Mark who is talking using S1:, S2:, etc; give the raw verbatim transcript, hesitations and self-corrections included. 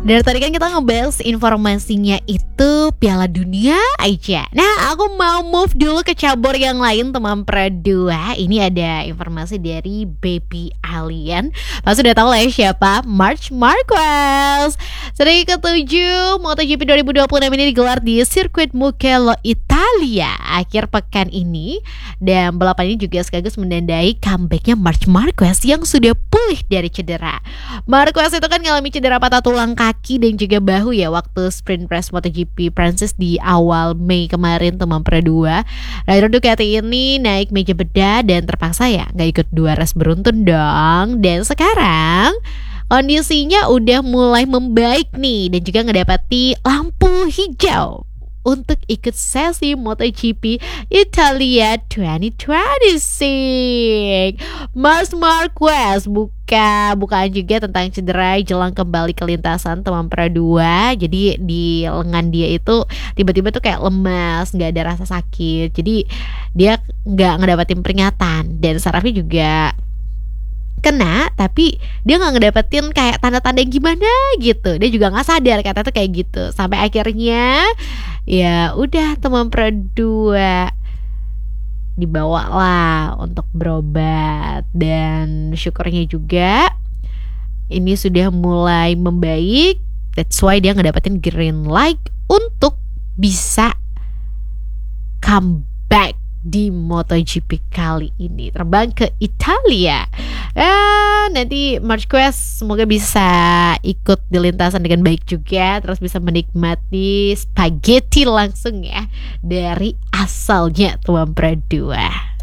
S1: Dari tadi kan kita ngebahas informasinya itu Piala Dunia aja. Nah, aku mau move dulu ke cabur yang lain, teman Pro dua. Ini ada informasi dari Baby Alien. Pasti udah tahu lah ya siapa, Marc Marquez. Seri ketujuh MotoGP dua ribu dua puluh enam ini digelar di sirkuit Mugello, Italia akhir pekan ini. Dan balapan ini juga sekaligus menandai comebacknya Marc Marquez yang sudah pulih dari cedera. Marquez itu kan ngalami cedera patah tulang kaki dan juga bahu ya waktu sprint race MotoGP Prancis di awal Mei kemarin, teman Pro dua. Rider Ducati ini naik meja bedah dan terpaksa ya nggak ikut dua race beruntun dong. Dan sekarang kondisinya udah mulai membaik nih dan juga ngedapati lampu hijau untuk ikut sesi MotoGP Italia dua ribu dua puluh enam. Marc Marquez buka bukaan juga tentang cedera jelang kembali ke lintasan, teman Pro dua. Jadi di lengan dia itu tiba-tiba tuh kayak lemas, nggak ada rasa sakit. Jadi dia nggak ngedapatin peringatan dan sarafnya juga kena, tapi dia nggak ngedapetin kayak tanda-tanda yang gimana gitu. Dia juga nggak sadar kata tuh kayak gitu. Sampai akhirnya ya udah, teman Pro dua dibawa lah untuk berobat. Dan syukurnya juga ini sudah mulai membaik. That's why dia ngedapetin green light untuk bisa comeback di MotoGP kali ini, terbang ke Italia. Ah, nanti Marquez semoga bisa ikut di lintasan dengan baik juga, terus bisa menikmati spaghetti langsung ya dari asalnya, tuan Pro dua.